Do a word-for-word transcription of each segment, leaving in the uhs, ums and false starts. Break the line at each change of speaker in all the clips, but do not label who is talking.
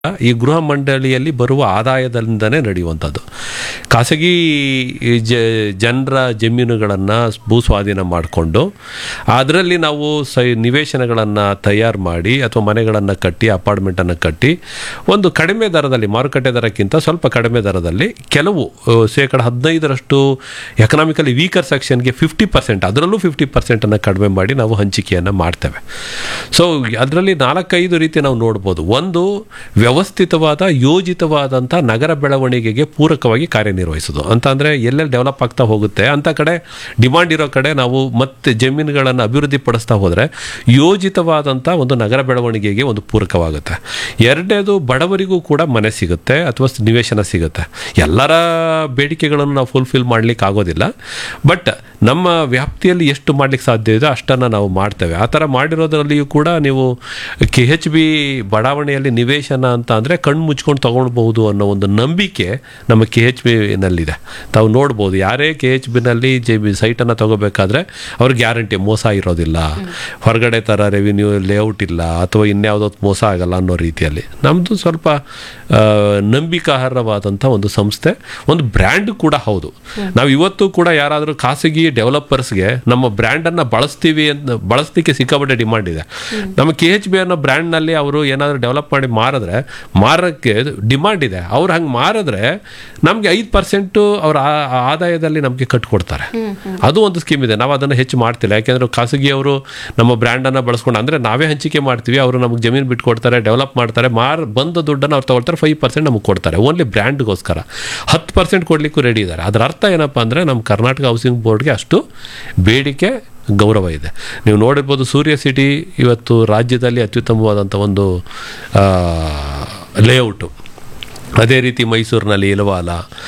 ಈ ಗೃಹ ಮಂಡಳಿಯಲ್ಲಿ ಬರುವ ಆದಾಯದಿಂದನೇ ನಡೆಯುವಂಥದ್ದು. ಖಾಸಗಿ ಜ ಜನರ ಜಮೀನುಗಳನ್ನು ಭೂ ಸ್ವಾಧೀನ ಮಾಡಿಕೊಂಡು ಅದರಲ್ಲಿ ನಾವು ಸೈ ನಿವೇಶನಗಳನ್ನು ತಯಾರು ಮಾಡಿ ಅಥವಾ ಮನೆಗಳನ್ನು ಕಟ್ಟಿ ಅಪಾರ್ಟ್ಮೆಂಟನ್ನು ಕಟ್ಟಿ ಒಂದು ಕಡಿಮೆ ದರದಲ್ಲಿ, ಮಾರುಕಟ್ಟೆ ದರಕ್ಕಿಂತ ಸ್ವಲ್ಪ ಕಡಿಮೆ ದರದಲ್ಲಿ ಕೆಲವು ಶೇಕಡ ಹದಿನೈದರಷ್ಟು ಎಕನಾಮಿಕಲಿ ವೀಕರ್ ಸೆಕ್ಷನ್ಗೆ ಫಿಫ್ಟಿ ಪರ್ಸೆಂಟ್ ಅದರಲ್ಲೂ ಫಿಫ್ಟಿ ಪರ್ಸೆಂಟನ್ನು ಕಡಿಮೆ ಮಾಡಿ ನಾವು ಹಂಚಿಕೆಯನ್ನು ಮಾಡ್ತೇವೆ. ಸೊ ಅದರಲ್ಲಿ ನಾಲ್ಕೈದು ರೀತಿ ನಾವು ನೋಡ್ಬೋದು. ಒಂದು, ವ್ಯವಸ್ಥಿತವಾದ ಯೋಜಿತವಾದಂಥ ನಗರ ಬೆಳವಣಿಗೆಗೆ ಪೂರಕವಾಗಿ ಕಾರ್ಯನಿರ್ವಹಿಸೋದು ಅಂತ ಅಂದರೆ ಎಲ್ಲೆಲ್ಲಿ ಡೆವಲಪ್ ಆಗ್ತಾ ಹೋಗುತ್ತೆ ಅಂಥ ಕಡೆ, ಡಿಮಾಂಡ್ ಇರೋ ಕಡೆ ನಾವು ಮತ್ತೆ ಜಮೀನುಗಳನ್ನು ಅಭಿವೃದ್ಧಿ ಪಡಿಸ್ತಾ ಹೋದರೆ ಯೋಜಿತವಾದಂಥ ಒಂದು ನಗರ ಬೆಳವಣಿಗೆಗೆ ಒಂದು ಪೂರಕವಾಗುತ್ತೆ. ಎರಡನೇದು, ಬಡವರಿಗೂ ಕೂಡ ಮನೆ ಸಿಗುತ್ತೆ ಅಥವಾ ನಿವೇಶನ ಸಿಗುತ್ತೆ. ಎಲ್ಲರ ಬೇಡಿಕೆಗಳನ್ನು ನಾವು ಫುಲ್ಫಿಲ್ ಮಾಡಲಿಕ್ಕೆ ಆಗೋದಿಲ್ಲ, ಬಟ್ ನಮ್ಮ ವ್ಯಾಪ್ತಿಯಲ್ಲಿ ಎಷ್ಟು ಮಾಡಲಿಕ್ಕೆ ಸಾಧ್ಯ ಇದೆ ಅಷ್ಟನ್ನು ನಾವು ಮಾಡ್ತೇವೆ. ಆ ಥರ ಮಾಡಿರೋದ್ರಲ್ಲಿಯೂ ಕೂಡ ನೀವು ಕೆ ಎಚ್ ಬಿ ಬಡಾವಣೆಯಲ್ಲಿ ನಿವೇಶನ ಅಂತ ಅಂದರೆ ಕಣ್ಣು ಮುಚ್ಕೊಂಡು ತೊಗೊಳ್ಬಹುದು ಅನ್ನೋ ಒಂದು ನಂಬಿಕೆ ನಮ್ಮ ಕೆ ಎಚ್ ಬಿನಲ್ಲಿದೆ. ತಾವು ನೋಡ್ಬೋದು, ಯಾರೇ ಕೆ ಎಚ್ ಬಿನಲ್ಲಿ ಜೆ ಬಿ ಸೈಟನ್ನು ತೊಗೋಬೇಕಾದ್ರೆ ಅವ್ರಿಗೆ ಗ್ಯಾರಂಟಿ ಮೋಸ ಇರೋದಿಲ್ಲ, ಹೊರಗಡೆ ಥರ ರೆವಿನ್ಯೂ ಲೇಔಟ್ ಇಲ್ಲ ಅಥವಾ ಇನ್ಯಾವುದೋ ಮೋಸ ಆಗಲ್ಲ ಅನ್ನೋ ರೀತಿಯಲ್ಲಿ. ನಮ್ಮದು ಸ್ವಲ್ಪ ನಂಬಿಕಾರ್ಹವಾದಂಥ ಒಂದು ಸಂಸ್ಥೆ, ಒಂದು ಬ್ರ್ಯಾಂಡ್ ಕೂಡ ಹೌದು. ನಾವು ಇವತ್ತು ಕೂಡ ಯಾರಾದರೂ ಖಾಸಗಿ ಡೆವಲಪರ್ಸ್ಗೆ ನಮ್ಮ ಬ್ರ್ಯಾಂಡನ್ನು ಬಳಸ್ತೀವಿ ಅಂತ ಬಳಸಲಿಕ್ಕೆ ಸಿಕ್ಕಾಪಟ್ಟೆ ಡಿಮಾಂಡ್ ಇದೆ. ನಮ್ಮ ಕೆ ಎಚ್ ಬಿ ಅನ್ನೋ ಬ್ರ್ಯಾಂಡ್ನಲ್ಲಿ ಅವರು ಏನಾದರೂ ಡೆವಲಪ್ ಮಾಡಿ ಮಾರಿದ್ರೆ ಮಾರೋಕ್ಕೆ ಡಿಮಾಂಡ್ ಇದೆ. ಅವ್ರು ಹಂಗೆ ಮಾರಿದ್ರೆ ನಮಗೆ ಐದು ಪರ್ಸೆಂಟು ಅವರ ಆದಾಯದಲ್ಲಿ ನಮಗೆ ಕಟ್ಕೊಡ್ತಾರೆ. ಅದು ಒಂದು ಸ್ಕೀಮ್ ಇದೆ. ನಾವು ಅದನ್ನು ಹೆಚ್ಚು ಮಾಡ್ತಿಲ್ಲ, ಯಾಕೆಂದರೆ ಖಾಸಗಿಯವರು ನಮ್ಮ ಬ್ರ್ಯಾಂಡನ್ನು ಬಳಸ್ಕೊಂಡು, ಅಂದರೆ ನಾವೇ ಹಂಚಿಕೆ ಮಾಡ್ತೀವಿ, ಅವರು ನಮಗೆ ಜಮೀನು ಬಿಟ್ಕೊಡ್ತಾರೆ, ಡೆವಲಪ್ ಮಾಡ್ತಾರೆ, ಮಾರ್ ಬಂದ ದುಡ್ಡನ್ನು ಅವ್ರು ತೊಗೊಳ್ತಾರೆ, ಫೈವ್ ಪರ್ಸೆಂಟ್ ನಮಗೆ ಕೊಡ್ತಾರೆ. ಓನ್ಲಿ ಬ್ರ್ಯಾಂಡ್ಗೋಸ್ಕರ ಹತ್ತು ಪರ್ಸೆಂಟ್ ಕೊಡಲಿಕ್ಕೂ ರೆಡಿ ಇದ್ದಾರೆ. ಅದರ ಅರ್ಥ ಏನಪ್ಪ ಅಂದರೆ ನಮ್ಮ ಕರ್ನಾಟಕ ಹೌಸಿಂಗ್ ಬೋರ್ಡ್ಗೆ ಅಷ್ಟು ಬೇಡಿಕೆ, ಗೌರವ ಇದೆ. ನೀವು ನೋಡಿರ್ಬೋದು, ಸೂರ್ಯ ಸಿಟಿ ಇವತ್ತು ರಾಜ್ಯದಲ್ಲಿ ಅತ್ಯುತ್ತಮವಾದಂಥ ಒಂದು ಲೇಔಟು. ಅದೇ ರೀತಿ ಮೈಸೂರಿನಲ್ಲಿ ಇಲವಾಲ,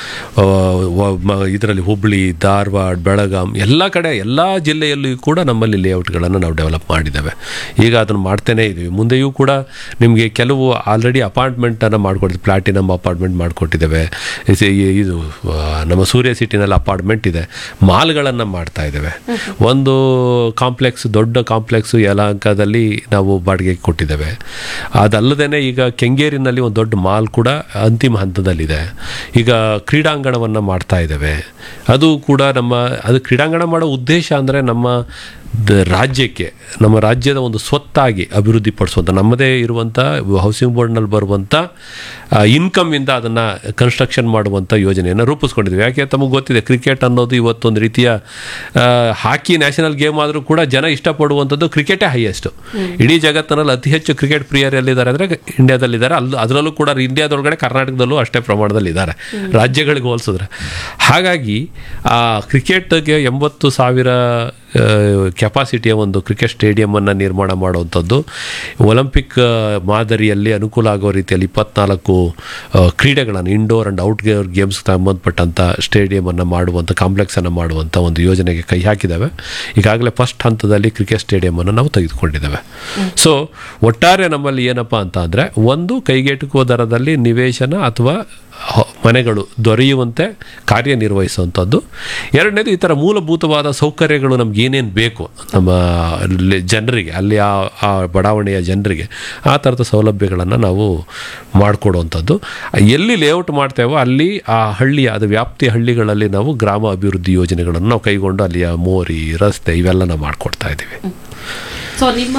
ಇದರಲ್ಲಿ ಹುಬ್ಬಳ್ಳಿ, ಧಾರವಾಡ, ಬೆಳಗಾಂ, ಎಲ್ಲ ಕಡೆ ಎಲ್ಲ ಜಿಲ್ಲೆಯಲ್ಲಿಯೂ ಕೂಡ ನಮ್ಮಲ್ಲಿ ಲೇಔಟ್ಗಳನ್ನು ನಾವು ಡೆವಲಪ್ ಮಾಡಿದ್ದೇವೆ. ಈಗ ಅದನ್ನು ಮಾಡ್ತೇನೆ ಇದ್ದೀವಿ. ಮುಂದೆಯೂ ಕೂಡ ನಿಮಗೆ ಕೆಲವು ಆಲ್ರೆಡಿ ಅಪಾರ್ಟ್ಮೆಂಟನ್ನು ಮಾಡಿಕೊಡ್ತೀವಿ. Platinum apartment ಮಾಡಿಕೊಟ್ಟಿದ್ದೇವೆ. ಇದು ನಮ್ಮ ಸೂರ್ಯ ಸಿಟಿನಲ್ಲಿ ಅಪಾರ್ಟ್ಮೆಂಟ್ ಇದೆ. ಮಾಲ್ಗಳನ್ನು ಮಾಡ್ತಾ ಇದ್ದೇವೆ. ಒಂದು ಕಾಂಪ್ಲೆಕ್ಸ್, ದೊಡ್ಡ ಕಾಂಪ್ಲೆಕ್ಸು ಯಲಹಂಕದಲ್ಲಿ ನಾವು ಬಾಡಿಗೆಗೆ ಕೊಟ್ಟಿದ್ದೇವೆ. ಅದಲ್ಲದೆ ಈಗ ಕೆಂಗೇರಿನಲ್ಲಿ ಒಂದು ದೊಡ್ಡ ಮಾಲ್ ಕೂಡ ಅಂತಿಮ ಹಂತದಲ್ಲಿದೆ. ಈಗ ಕ್ರೀಡಾಂಗಣವನ್ನು ಮಾಡ್ತಾ ಇದ್ದೇವೆ. ಅದು ಕೂಡ ನಮ್ಮ ಅದು ಕ್ರೀಡಾಂಗಣ ಮಾಡೋ ಉದ್ದೇಶ ಅಂದರೆ ನಮ್ಮ ರಾಜ್ಯಕ್ಕೆ, ನಮ್ಮ ರಾಜ್ಯದ ಒಂದು ಸ್ವತ್ತಾಗಿ ಅಭಿವೃದ್ಧಿ ಪಡಿಸುವಂಥ, ನಮ್ಮದೇ ಇರುವಂಥ ಹೌಸಿಂಗ್ ಬೋರ್ಡ್ನಲ್ಲಿ ಬರುವಂಥ ಇನ್ಕಮ್ಮಿಂದ ಅದನ್ನು ಕನ್ಸ್ಟ್ರಕ್ಷನ್ ಮಾಡುವಂಥ ಯೋಜನೆಯನ್ನು ರೂಪಿಸ್ಕೊಂಡಿದ್ದೀವಿ. ಯಾಕೆ ತಮಗೆ ಗೊತ್ತಿದೆ, ಕ್ರಿಕೆಟ್ ಅನ್ನೋದು ಇವತ್ತೊಂದು ರೀತಿಯ ಹಾಕಿ ನ್ಯಾಷನಲ್ ಗೇಮ್ ಆದರೂ ಕೂಡ ಜನ ಇಷ್ಟಪಡುವಂಥದ್ದು ಕ್ರಿಕೆಟೇ ಹೈಯೆಸ್ಟು. ಇಡೀ ಜಗತ್ತಿನಲ್ಲಿ ಅತಿ ಹೆಚ್ಚು ಕ್ರಿಕೆಟ್ ಪ್ರಿಯರ್ ಎಲ್ಲಿದ್ದಾರೆ ಅಂದರೆ ಇಂಡಿಯಾದಲ್ಲಿದ್ದಾರೆ. ಅಲ್ಲಿ ಅದರಲ್ಲೂ ಕೂಡ ಇಂಡಿಯಾದೊಳಗಡೆ ಕರ್ನಾಟಕದಲ್ಲೂ ಅಷ್ಟೇ ಪ್ರಮಾಣದಲ್ಲಿ ಇದ್ದಾರೆ, ರಾಜ್ಯಗಳಿಗೆ ಹೋಲಿಸಿದ್ರೆ. ಹಾಗಾಗಿ ಆ ಕ್ರಿಕೆಟ್ಗೆ ಎಂಬತ್ತು ಸಾವಿರ ಕೆಪಾಸಿಟಿಯ ಒಂದು ಕ್ರಿಕೆಟ್ ಸ್ಟೇಡಿಯಮನ್ನು ನಿರ್ಮಾಣ ಮಾಡುವಂಥದ್ದು, ಒಲಿಂಪಿಕ್ ಮಾದರಿಯಲ್ಲಿ ಅನುಕೂಲ ಆಗೋ ರೀತಿಯಲ್ಲಿ ಇಪ್ಪತ್ನಾಲ್ಕು ಕ್ರೀಡೆಗಳನ್ನು, ಇಂಡೋರ್ ಆ್ಯಂಡ್ ಔಟ್ಡೋರ್ ಗೇಮ್ಸ್ ಸಂಬಂಧಪಟ್ಟಂಥ ಸ್ಟೇಡಿಯಮನ್ನು ಮಾಡುವಂಥ, ಕಾಂಪ್ಲೆಕ್ಸನ್ನು ಮಾಡುವಂಥ ಒಂದು ಯೋಜನೆಗೆ ಕೈ ಹಾಕಿದ್ದಾವೆ. ಈಗಾಗಲೇ ಫಸ್ಟ್ ಹಂತದಲ್ಲಿ ಕ್ರಿಕೆಟ್ ಸ್ಟೇಡಿಯಮನ್ನು ನಾವು ತೆಗೆದುಕೊಂಡಿದ್ದೇವೆ. ಸೊ ಒಟ್ಟಾರೆ ನಮ್ಮಲ್ಲಿ ಏನಪ್ಪ ಅಂತ ಅಂದರೆ, ಒಂದು, ಕೈಗೆಟುಕುವ ದರದಲ್ಲಿ ನಿವೇಶನ ಅಥವಾ ಮನೆಗಳು ದೊರೆಯುವಂತೆ ಕಾರ್ಯನಿರ್ವಹಿಸುವಂಥದ್ದು. ಎರಡನೇದು, ಈ ಥರ ಮೂಲಭೂತವಾದ ಸೌಕರ್ಯಗಳು ನಮ್ಗೆ ಏನೇನು ಬೇಕು ನಮ್ಮ ಜನರಿಗೆ, ಅಲ್ಲಿ ಆ ಆ ಬಡಾವಣೆಯ ಜನರಿಗೆ ಆ ಥರದ ಸೌಲಭ್ಯಗಳನ್ನು ನಾವು ಮಾಡಿಕೊಡುವಂಥದ್ದು. ಎಲ್ಲಿ ಲೇಔಟ್ ಮಾಡ್ತೇವೋ ಅಲ್ಲಿ ಆ ಹಳ್ಳಿಯ, ಅದು ವ್ಯಾಪ್ತಿಯ ಹಳ್ಳಿಗಳಲ್ಲಿ ನಾವು ಗ್ರಾಮ ಅಭಿವೃದ್ಧಿ ಯೋಜನೆಗಳನ್ನು ನಾವು ಕೈಗೊಂಡು ಅಲ್ಲಿಯ ಮೋರಿ, ರಸ್ತೆ ಇವೆಲ್ಲ ನಾವು ಮಾಡಿಕೊಡ್ತಾ ಇದ್ದೀವಿ.
ಸೊ ನಿಮ್ಮ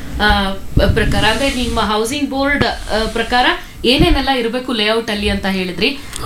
ಪ್ರಕಾರ, ಅಂದರೆ ನಿಮ್ಮ ಹೌಸಿಂಗ್ ಬೋರ್ಡ್ ಪ್ರಕಾರ ಏನೇನೆಲ್ಲ ಇರಬೇಕು ಲೇಔಟ್ ಅಲ್ಲಿ ಅಂತ ಹೇಳಿದ್ರಿ.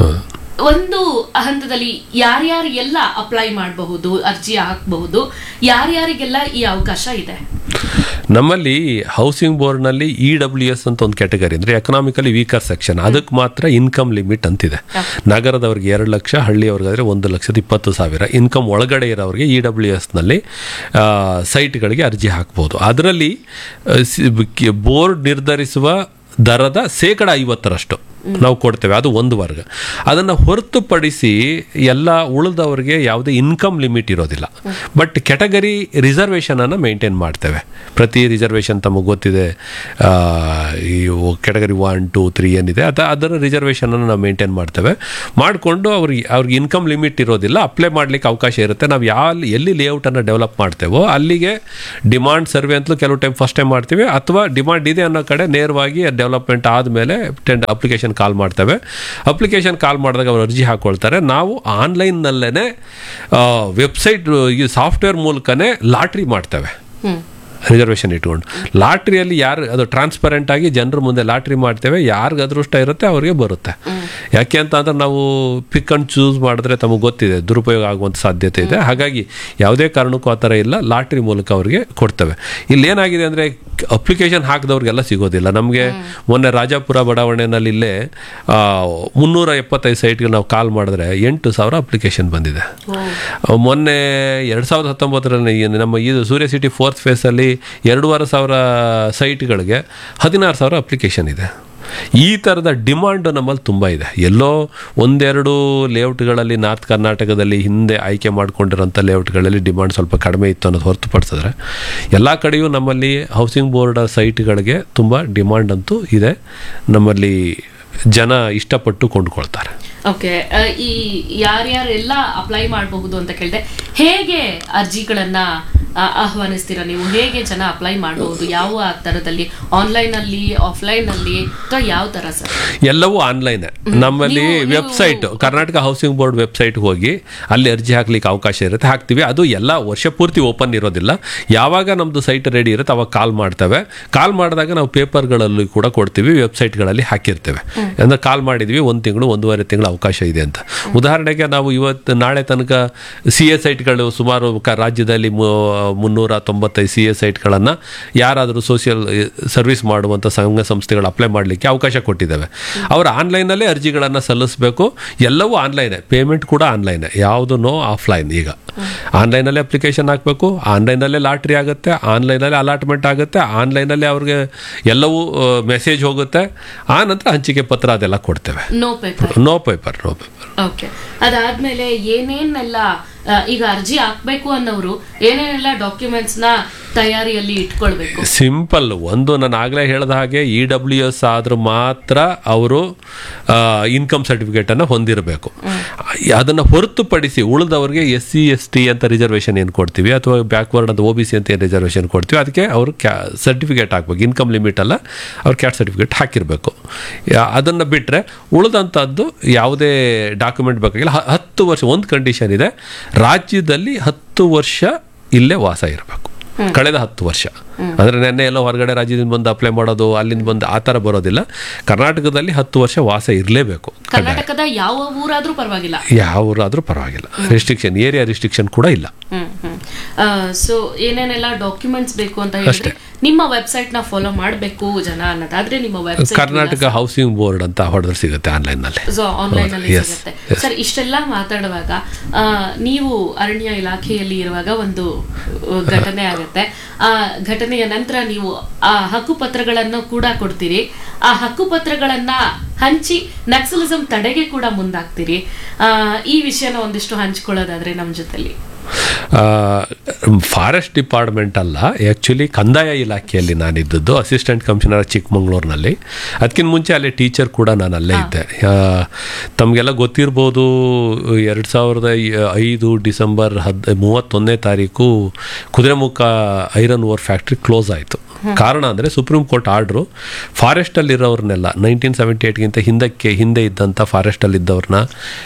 ಒಂದು ಹಂತದಲ್ಲಿ ಯಾರ್ಯಾರಿಗೆಲ್ಲ ಅಪ್ಲೈ ಮಾಡಬಹುದು, ಅರ್ಜಿ ಹಾಕಬಹುದು, ಯಾರ್ಯಾರಿಗೆಲ್ಲ ಈ ಅವಕಾಶ ಇದೆ?
ನಮ್ಮಲ್ಲಿ ಹೌಸಿಂಗ್ ಬೋರ್ಡ್ನಲ್ಲಿ ಇ ಡಬ್ಲ್ಯೂ ಎಸ್ ಅಂತ ಒಂದು ಕ್ಯಾಟಗರಿ, ಅಂದರೆ ಎಕನಾಮಿಕಲಿ ವೀಕರ್ ಸೆಕ್ಷನ್, ಅದಕ್ಕೆ ಮಾತ್ರ ಇನ್ಕಮ್ ಲಿಮಿಟ್ ಅಂತಿದೆ. ನಗರದವ್ರಿಗೆ ಎರಡು ಲಕ್ಷ, ಹಳ್ಳಿಯವ್ರಿಗಾದರೆ ಒಂದು ಲಕ್ಷದ ಇಪ್ಪತ್ತು ಸಾವಿರ ಇನ್ಕಮ್ ಒಳಗಡೆ ಇರೋರಿಗೆ ಇ ಡಬ್ಲ್ಯೂ ಎಸ್ನಲ್ಲಿ ಸೈಟ್ಗಳಿಗೆ ಅರ್ಜಿ ಹಾಕ್ಬೋದು. ಅದರಲ್ಲಿ ಬೋರ್ಡ್ ನಿರ್ಧರಿಸುವ ದರದ ಶೇಕಡ ಐವತ್ತರಷ್ಟು ನಾವು ಕೊಡ್ತೇವೆ, ಅದು ಒಂದು ವರ್ಗ. ಅದನ್ನು ಹೊರತುಪಡಿಸಿ ಎಲ್ಲ ಉಳಿದವರಿಗೆ ಯಾವುದೇ ಇನ್ಕಮ್ ಲಿಮಿಟ್ ಇರೋದಿಲ್ಲ. ಬಟ್ ಕೆಟಗರಿ ರಿಸರ್ವೇಷನನ್ನು ಮೇಂಟೈನ್ ಮಾಡ್ತೇವೆ. ಪ್ರತಿ ರಿಸರ್ವೇಷನ್ ತಮಗೆ ಗೊತ್ತಿದೆ, ಈ ಕೆಟಗರಿ ಒನ್ ಟು ತ್ರೀ ಏನಿದೆ ಅದು ಅದರ ರಿಸರ್ವೇಷನನ್ನು ನಾವು ಮೇಂಟೈನ್ ಮಾಡ್ತೇವೆ. ಮಾಡಿಕೊಂಡು ಅವ್ರಿಗೆ ಅವ್ರಿಗೆ ಇನ್ಕಮ್ ಲಿಮಿಟ್ ಇರೋದಿಲ್ಲ, ಅಪ್ಲೈ ಮಾಡಲಿಕ್ಕೆ ಅವಕಾಶ ಇರುತ್ತೆ. ನಾವು ಯಾವ ಎಲ್ಲಿ ಲೇಔಟನ್ನು ಡೆವಲಪ್ ಮಾಡ್ತೇವೋ ಅಲ್ಲಿಗೆ ಡಿಮಾಂಡ್ ಸರ್ವೆ ಅಂತಲೂ ಕೆಲವು ಟೈಮ್ ಫಸ್ಟ್ ಟೈಮ್ ಮಾಡ್ತೀವಿ, ಅಥವಾ ಡಿಮಾಂಡ್ ಇದೆ ಅನ್ನೋ ಕಡೆ ನೇರವಾಗಿ ಡೆವಲಪ್ಮೆಂಟ್ ಆದಮೇಲೆ ಟೆಂಡರ್ ಅಪ್ಲಿಕೇಶನ್ ಕಾಲ್ ಮಾಡ್ತೇವೆ. ಅಪ್ಲಿಕೇಶನ್ ಕಾಲ್ ಮಾಡಿದಾಗ ಅವರು ಅರ್ಜಿ ಹಾಕ್ಕೊಳ್ತಾರೆ. ನಾವು ಆನ್ಲೈನ್ನಲ್ಲೇ ವೆಬ್ಸೈಟ್ ಈ ಸಾಫ್ಟ್ವೇರ್ ಮೂಲಕನೇ ಲಾಟ್ರಿ ಮಾಡ್ತೇವೆ, ರಿಸರ್ವೇಷನ್ ಇಟ್ಕೊಂಡು. ಲಾಟ್ರಿಯಲ್ಲಿ ಯಾರು ಅದು ಟ್ರಾನ್ಸ್ಪರೆಂಟ್ ಆಗಿ ಜನರ ಮುಂದೆ ಲಾಟ್ರಿ ಮಾಡ್ತೇವೆ, ಯಾರಿಗೆ ಅದೃಷ್ಟ ಇರುತ್ತೆ ಅವ್ರಿಗೆ ಬರುತ್ತೆ. ಯಾಕೆ ಅಂತ ಅಂದ್ರೆ ನಾವು ಪಿಕ್ ಆ್ಯಂಡ್ ಚೂಸ್ ಮಾಡಿದ್ರೆ ತಮಗೆ ಗೊತ್ತಿದೆ ದುರುಪಯೋಗ ಆಗುವಂಥ ಸಾಧ್ಯತೆ ಇದೆ. ಹಾಗಾಗಿ ಯಾವುದೇ ಕಾರಣಕ್ಕೂ ಆ ಥರ ಇಲ್ಲ, ಲಾಟ್ರಿ ಮೂಲಕ ಅವ್ರಿಗೆ ಕೊಡ್ತೇವೆ. ಇಲ್ಲಿ ಏನಾಗಿದೆ ಅಂದರೆ ಅಪ್ಲಿಕೇಶನ್ ಹಾಕಿದವ್ರಿಗೆಲ್ಲ ಸಿಗೋದಿಲ್ಲ. ನಮಗೆ ಮೊನ್ನೆ ರಾಜಾಪುರ ಬಡಾವಣೆಯಲ್ಲಿ ಇಲ್ಲೇ ಮುನ್ನೂರ ಎಪ್ಪತ್ತೈದು ಸೈಟ್ಗೆ ನಾವು ಕಾಲ್ ಮಾಡಿದ್ರೆ ಎಂಟು ಸಾವಿರ ಅಪ್ಲಿಕೇಶನ್ ಬಂದಿದೆ. ಮೊನ್ನೆ ಎರಡು ಸಾವಿರದ ಹತ್ತೊಂಬತ್ತರಲ್ಲಿ ನಮ್ಮ ಇದು ಸೂರ್ಯ ಸಿಟಿ ಫೋರ್ತ್ ಫೇಸಲ್ಲಿ ಎರಡೂವರೆ ಸಾವಿರ ಸೈಟ್ಗಳಿಗೆ ಹದಿನಾರು ಸಾವಿರ ಅಪ್ಲಿಕೇಶನ್ ಇದೆ. ಈ ಥರದ ಡಿಮಾಂಡ್ ನಮ್ಮಲ್ಲಿ ತುಂಬ ಇದೆ. ಎಲ್ಲೋ ಒಂದೆರಡು ಲೇಔಟ್ಗಳಲ್ಲಿ ನಾರ್ತ್ ಕರ್ನಾಟಕದಲ್ಲಿ ಹಿಂದೆ ಆಯ್ಕೆ ಮಾಡ್ಕೊಂಡಿರೋಂಥ ಲೇಔಟ್ಗಳಲ್ಲಿ ಡಿಮಾಂಡ್ ಸ್ವಲ್ಪ ಕಡಿಮೆ ಇತ್ತು ಅನ್ನೋದು ಹೊರತುಪಡಿಸಿದ್ರೆ ಎಲ್ಲ ಕಡೆಯೂ ನಮ್ಮಲ್ಲಿ ಹೌಸಿಂಗ್ ಬೋರ್ಡ್ ಸೈಟ್ಗಳಿಗೆ ತುಂಬ ಡಿಮಾಂಡ್ ಅಂತೂ ಇದೆ. ನಮ್ಮಲ್ಲಿ ಜನ ಇಷ್ಟಪಟ್ಟು ಕೊಂಡುಕೊಳ್ತಾರೆ.
ಓಕೆ, ಈ ಯಾರ್ಯಾರೆಲ್ಲ ಅಪ್ಲೈ ಮಾಡಬಹುದು ಅಂತ ಕೇಳಿದೆ, ಹೇಗೆ ಅರ್ಜಿಗಳನ್ನ ಆಹ್ವಾನಿಸ್ತೀರಾ ನೀವು? ಹೇಗೆ ಜನ ಅಪ್ಲೈ ಮಾಡಬಹುದು? ಯಾವ ತರದಲ್ಲಿ, ಆನ್ಲೈನ್ ಅಲ್ಲಿ, ಆಫ್ಲೈನ್ ಅಲ್ಲಿ, ಅಥವಾ ಯಾವ ತರ ಸರ್?
ಎಲ್ಲವೂ ಆನ್ಲೈನ್. ನಮ್ಮಲ್ಲಿ website, Karnataka housing board website ಹೋಗಿ ಅಲ್ಲಿ ಅರ್ಜಿ ಹಾಕ್ಲಿಕ್ಕೆ ಅವಕಾಶ ಇರುತ್ತೆ, ಹಾಕ್ತೀವಿ. ಅದು ಎಲ್ಲ ವರ್ಷ ಪೂರ್ತಿ ಓಪನ್ ಇರೋದಿಲ್ಲ. ಯಾವಾಗ ನಮ್ಮದು ಸೈಟ್ ರೆಡಿ ಇರುತ್ತೆ ಅವಾಗ ಕಾಲ್ ಮಾಡ್ತೇವೆ. ಕಾಲ್ ಮಾಡಿದಾಗ ನಾವು ಪೇಪರ್ಗಳಲ್ಲಿ ಕೂಡ ಕೊಡ್ತೀವಿ, ವೆಬ್ಸೈಟ್ಗಳಲ್ಲಿ ಹಾಕಿರ್ತೇವೆ. ಅಂದರೆ ಕಾಲ್ ಮಾಡಿದ್ವಿ ಒಂದು ತಿಂಗಳು ಒಂದೂವರೆ ತಿಂಗಳು ಅವಕಾಶ ಇದೆ ಅಂತ. ಉದಾಹರಣೆಗೆ ನಾವು ಇವತ್ತು ನಾಳೆ ತನಕ ಸಿ ಎ ಸೈಟ್ಗಳು ಸುಮಾರು ಕ ರಾಜ್ಯದಲ್ಲಿ ಮುನ್ನೂರ ತೊಂಬತ್ತೈದು ಸಿ ಎ ಸೈಟ್ಗಳನ್ನು ಯಾರಾದರೂ ಸೋಷಿಯಲ್ ಸರ್ವಿಸ್ ಮಾಡುವಂಥ ಸಂಘ ಸಂಸ್ಥೆಗಳು ಅಪ್ಲೈ ಮಾಡಲಿಕ್ಕೆ ಅವಕಾಶ ಕೊಟ್ಟಿದ್ದಾವೆ. ಅವರು ಆನ್ಲೈನಲ್ಲೇ ಅರ್ಜಿಗಳನ್ನು ಸಲ್ಲಿಸಬೇಕು. ಎಲ್ಲವೂ ಆನ್ಲೈನೇ, ಪೇಮೆಂಟ್ ಕೂಡ ಆನ್ಲೈನೇ, ಯಾವುದು ನೋ ಆಫ್ಲೈನ್. ಈಗ ಆನ್ಲೈನಲ್ಲೇ ಅಪ್ಲಿಕೇಶನ್ ಹಾಕಬೇಕು, ಆನ್ಲೈನಲ್ಲೇ ಲಾಟ್ರಿ ಆಗುತ್ತೆ, ಆನ್ಲೈನಲ್ಲೇ ಅಲಾಟ್ಮೆಂಟ್ ಆಗುತ್ತೆ, ಆನ್ಲೈನಲ್ಲೇ ಅವ್ರಿಗೆ ಎಲ್ಲವೂ ಮೆಸೇಜ್ ಹೋಗುತ್ತೆ. ಆ ನಂತರ ಹಂಚಿಕೆ ಪತ್ರ ಅದೆಲ್ಲ ಕೊಡ್ತೇವೆ.
No paper
no paper no paper
okay. ಅದಾದ್ಮೇಲೆ ಏನೇನೆಲ್ಲ ಈಗ ಅರ್ಜಿ ಹಾಕ್ಬೇಕು ಅನ್ನೋರು ಏನೇನೆಲ್ಲ ಡಾಕ್ಯುಮೆಂಟ್ಸ್ ನ ತಯಾರಿಯಲ್ಲಿ ಇಟ್ಕೊಳ್ಬೇಕು?
ಸಿಂಪಲ್ ಒಂದು, ನಾನು ಆಗಲೇ ಹೇಳಿದ ಹಾಗೆ ಇ ಡಬ್ಲ್ಯೂ ಎಸ್ ಆದ್ರೂ ಮಾತ್ರ ಅವರು ಇನ್ಕಮ್ ಸರ್ಟಿಫಿಕೇಟ್ ಅನ್ನು ಹೊಂದಿರಬೇಕು. ಅದನ್ನು ಹೊರತುಪಡಿಸಿ ಉಳಿದವ್ರಿಗೆ ಎಸ್ ಸಿ ಎಸ್ ಟಿ ಅಂತ ರಿಸರ್ವೇಷನ್ ಏನು ಕೊಡ್ತೀವಿ, ಅಥವಾ ಬ್ಯಾಕ್ವರ್ಡ್ ಅಂತ ಒ ಬಿ ಸಿ ಅಂತ ಏನು ರಿಸರ್ವೇಷನ್ ಕೊಡ್ತೀವಿ, ಅದಕ್ಕೆ ಅವರು ಕ್ಯಾ ಸರ್ಟಿಫಿಕೇಟ್ ಹಾಕ್ಬೇಕು. ಇನ್ಕಮ್ ಲಿಮಿಟ್ ಅಲ್ಲ, ಅವ್ರು ಕ್ಯಾಟ್ ಸರ್ಟಿಫಿಕೇಟ್ ಹಾಕಿರಬೇಕು. ಅದನ್ನು ಬಿಟ್ಟರೆ ಉಳಿದಂಥದ್ದು ಯಾವುದೇ ಡಾಕ್ಯುಮೆಂಟ್ ಬೇಕಾಗಿಲ್ಲ. ಹತ್ತು ವರ್ಷ ಒಂದು ಕಂಡೀಷನ್ ಇದೆ, ರಾಜ್ಯದಲ್ಲಿ ಹತ್ತು ವರ್ಷ ಇಲ್ಲೇ ವಾಸ ಇರಬೇಕು, ಕಳೆದ ಹತ್ತು ವರ್ಷ. ಅಂದರೆ ನೆನ್ನೆ ಎಲ್ಲೋ ಹೊರಗಡೆ ರಾಜ್ಯದಿಂದ ಬಂದು ಅಪ್ಲೈ ಮಾಡೋದು, ಅಲ್ಲಿಂದ ಬಂದು ಆ ಥರ ಬರೋದಿಲ್ಲ. ಕರ್ನಾಟಕದಲ್ಲಿ ಹತ್ತು ವರ್ಷ ವಾಸ ಇರಲೇಬೇಕು.
ಕರ್ನಾಟಕದ ಯಾವ ಊರಾದ್ರೂ ಪರವಾಗಿಲ್ಲ,
ಯಾವ ಊರಾದ್ರೂ ಪರವಾಗಿಲ್ಲ. ರಿಸ್ಟ್ರಿಕ್ಷನ್, ಏರಿಯಾ ರಿಸ್ಟ್ರಿಕ್ಷನ್ ಕೂಡ ಇಲ್ಲ.
ಸೊ ಏನೇನೆಲ್ಲ ಡಾಕ್ಯುಮೆಂಟ್ಸ್ ಬೇಕು ಅಂತ ಹೇಳಿದ್ರೆ ನಿಮ್ಮ ವೆಬ್ಸೈಟ್ ನ ಫಾಲೋ ಮಾಡಬೇಕು ಜನ ಅನ್ನೋದಾದ್ರೆ ನಿಮ್ಮ ವೆಬ್ಸೈಟ್
ಕರ್ನಾಟಕ ಹೌಸಿಂಗ್ ಬೋರ್ಡ್ ಅಂತ ಹೊಡೆದ್ರೆ ಸಿಗುತ್ತೆ ಆನ್ಲೈನ್ ನಲ್ಲಿ.
ಸೊ ಆನ್ಲೈನ್ ಅಲ್ಲಿ ಸಿಗುತ್ತೆ. ಸರ್, ಇಷ್ಟೆಲ್ಲ ಮಾತಾಡುವಾಗ ನೀವು ಅರಣ್ಯ ಇಲಾಖೆಯಲ್ಲಿ ಇರುವಾಗ ಒಂದು ಘಟನೆ ಆಗುತ್ತೆ. ಆ ಘಟನೆಯ ನಂತರ ನೀವು ಆ ಹಕ್ಕುಪತ್ರಗಳನ್ನು ಕೂಡ ಕೊಡ್ತೀರಿ. ಆ ಹಕ್ಕುಪತ್ರಗಳನ್ನ ಹಂಚಿ ನಕ್ಸಲಿಸಂ ತಡೆಗೆ ಕೂಡ ಮುಂದಾಗ್ತೀರಿ. ಆ ಈ ವಿಷಯನ ಒಂದಿಷ್ಟು ಹಂಚ್ಕೊಳ್ಳೋದಾದ್ರೆ ನಮ್ಮ ಜೊತೆಲಿ.
ಫಾರೆಸ್ಟ್ ಡಿಪಾರ್ಟ್ಮೆಂಟ್ ಅಲ್ಲ, ಆ್ಯಕ್ಚುಲಿ ಕಂದಾಯ ಇಲಾಖೆಯಲ್ಲಿ ನಾನಿದ್ದದ್ದು, ಅಸಿಸ್ಟೆಂಟ್ ಕಮಿಷನರ್ ಚಿಕ್ಕಮಂಗ್ಳೂರಿನಲ್ಲಿ. ಅದಕ್ಕಿಂತ ಮುಂಚೆ ಅಲ್ಲಿ ಟೀಚರ್ ಕೂಡ ನಾನು ಅಲ್ಲೇ ಇದ್ದೆ. ತಮಗೆಲ್ಲ ಗೊತ್ತಿರ್ಬೋದು, ಎರಡು ಸಾವಿರದ ಐದು ಡಿಸೆಂಬರ್ ಹದ್ ಮೂವತ್ತೊಂದನೇ ತಾರೀಕು Kudremukh iron ore factory close ಆಯಿತು. ಕಾರಣ ಅಂದರೆ supreme court order ಫಾರೆಸ್ಟಲ್ಲಿರೋರ್ನೆಲ್ಲ nineteen seventy ಏಟ್ಗಿಂತ ಹಿಂದಕ್ಕೆ ಹಿಂದೆ ಇದ್ದಂಥ ಫಾರೆಸ್ಟಲ್ಲಿದ್ದವ್ರನ್ನ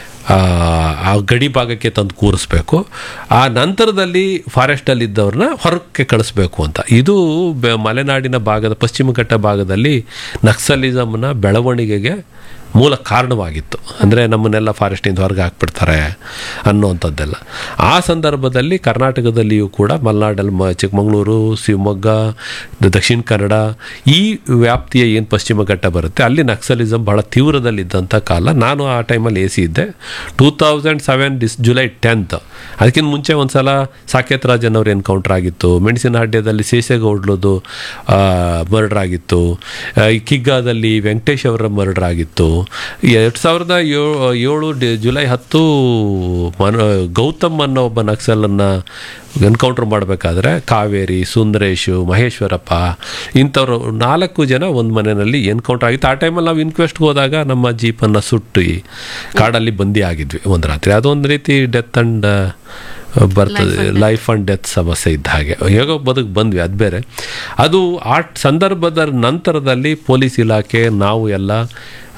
ಆ ಗಡಿ ಭಾಗಕ್ಕೆ ತಂದು ಕೂರಿಸ್ಬೇಕು, ಆ ನಂತರದಲ್ಲಿ ಫಾರೆಸ್ಟಲ್ಲಿದ್ದವ್ರನ್ನ ಹೊರಕ್ಕೆ ಕಳಿಸ್ಬೇಕು ಅಂತ. ಇದು ಮಲೆನಾಡಿನ ಭಾಗದ ಪಶ್ಚಿಮ ಘಟ್ಟ ಭಾಗದಲ್ಲಿ ನಕ್ಸಲಿಸಮ್ನ ಬೆಳವಣಿಗೆಗೆ ಮೂಲ ಕಾರಣವಾಗಿತ್ತು. ಅಂದರೆ ನಮ್ಮನ್ನೆಲ್ಲ ಫಾರೆಸ್ಟಿಂದ ಹೊರಗೆ ಹಾಕ್ಬಿಡ್ತಾರೆ ಅನ್ನೋವಂಥದ್ದೆಲ್ಲ. ಆ ಸಂದರ್ಭದಲ್ಲಿ ಕರ್ನಾಟಕದಲ್ಲಿಯೂ ಕೂಡ ಮಲೆನಾಡಲ್ಲಿ ಮ ಚಿಕ್ಕಮಗಳೂರು, ಶಿವಮೊಗ್ಗ, ದಕ್ಷಿಣ ಕನ್ನಡ ಈ ವ್ಯಾಪ್ತಿಯ ಏನು ಪಶ್ಚಿಮ ಘಟ್ಟ ಬರುತ್ತೆ ಅಲ್ಲಿ ನಕ್ಸಲಿಸಮ್ ಬಹಳ ತೀವ್ರದಲ್ಲಿದ್ದಂಥ ಕಾಲ. ನಾನು ಆ ಟೈಮಲ್ಲಿ ಎ ಸಿ ಇದ್ದೆ. ಟೂ ತೌಸಂಡ್ ಸೆವೆನ್ ಡಿಸ್ ಜುಲೈ ಟೆಂತ್ ಅದಕ್ಕಿಂತ ಮುಂಚೆ ಒಂದು ಸಲ ಸಾಕೇತ್ ರಾಜನ್ ಅವ್ರ ಎನ್ಕೌಂಟರ್ ಆಗಿತ್ತು. ಮೆಣಸಿನಹಳ್ಳಿಯಲ್ಲಿ ಶೇಷಗೌಡ್ಲದು ಮರ್ಡರ್ ಆಗಿತ್ತು. ಕಿಗ್ಗಾದಲ್ಲಿ ವೆಂಕಟೇಶ್ ಅವರ ಮರ್ಡರ್ ಆಗಿತ್ತು. ಎರಡು ಸಾವಿರದ ಏಳು ಏಳು ಡಿ ಜುಲೈ ಹತ್ತು ಮನ ಗೌತಮ್ ಅನ್ನೋ ಒಬ್ಬ ನಕ್ಸಲನ್ನು ಎನ್ಕೌಂಟ್ರ್ ಮಾಡಬೇಕಾದ್ರೆ ಕಾವೇರಿ, ಸುಂದರೇಶು, ಮಹೇಶ್ವರಪ್ಪ ಇಂಥವ್ರು ನಾಲ್ಕು ಜನ ಒಂದು ಮನೆಯಲ್ಲಿ ಎನ್ಕೌಂಟ್ರ್ ಆಗಿತ್ತು. ಆ ಟೈಮಲ್ಲಿ ನಾವು ಇನ್ಕ್ವೆಸ್ಟ್ಗೆ ಹೋದಾಗ ನಮ್ಮ ಜೀಪನ್ನು ಸುಟ್ಟು ಕಾಡಲ್ಲಿ ಬಂದಿ ಆಗಿದ್ವಿ ಒಂದು ರಾತ್ರಿ. ಅದೊಂದು ರೀತಿ ಡೆತ್ ಆ್ಯಂಡ್ ಬರ್ತದೆ, ಲೈಫ್ ಆ್ಯಂಡ್ ಡೆತ್ ಸಮಸ್ಯೆ ಇದ್ದ ಹಾಗೆ ಹೇಗೋ ಬದುಕು ಬಂದ್ವಿ, ಅದು ಬೇರೆ. ಅದು ಆ ಸಂದರ್ಭದ ನಂತರದಲ್ಲಿ ಪೊಲೀಸ್ ಇಲಾಖೆ ನಾವು ಎಲ್ಲ